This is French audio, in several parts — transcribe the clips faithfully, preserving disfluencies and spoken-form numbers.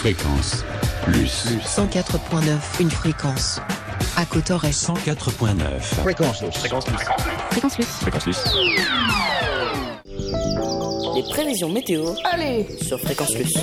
Fréquence plus. cent quatre point neuf, une fréquence. À Cotoret. cent quatre point neuf. Fréquence plus. Fréquence plus. Fréquence plus. Fréquence plus. Les prévisions météo. Allez, sur Fréquence plus.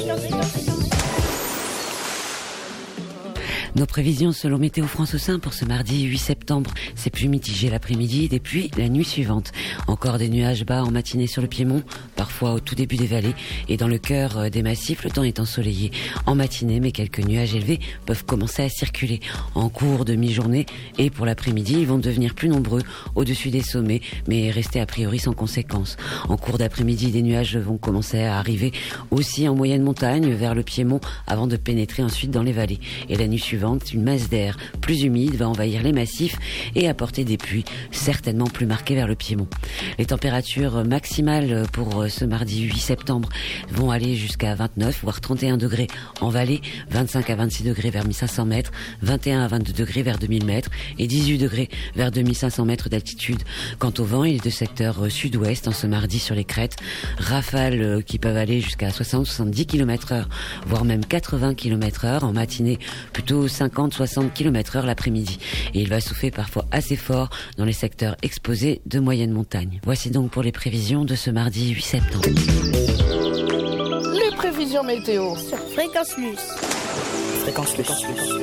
Nos prévisions selon Météo France au sein pour ce mardi huit septembre. C'est plus mitigé l'après-midi, et puis la nuit suivante. Encore des nuages bas en matinée sur le Piémont, parfois au tout début des vallées, et dans le cœur des massifs, le temps est ensoleillé en matinée, mais quelques nuages élevés peuvent commencer à circuler en cours de mi-journée, et pour l'après-midi, ils vont devenir plus nombreux au-dessus des sommets, mais rester a priori sans conséquence. En cours d'après-midi, des nuages vont commencer à arriver aussi en moyenne montagne vers le Piémont, avant de pénétrer ensuite dans les vallées. Et la nuit suivante, une masse d'air plus humide va envahir les massifs et apporter des pluies certainement plus marquées vers le Piémont. Les températures maximales pour ce mardi huit septembre vont aller jusqu'à vingt-neuf voire trente et un degrés en vallée, vingt-cinq à vingt-six degrés vers mille cinq cents mètres, vingt et un à vingt-deux degrés vers deux mille mètres et dix-huit degrés vers deux mille cinq cents mètres d'altitude. Quant au vent, il est de secteur sud-ouest en ce mardi sur les crêtes, rafales qui peuvent aller jusqu'à soixante à soixante-dix kilomètres heure, voire même quatre-vingts kilomètres heure en matinée, plutôt cinquante à soixante kilomètres heure l'après-midi. Et il va souffler parfois assez fort dans les secteurs exposés de moyenne montagne. Voici donc pour les prévisions de ce mardi huit septembre. les prévisions météo. Sur Fréquence plus. Fréquence plus.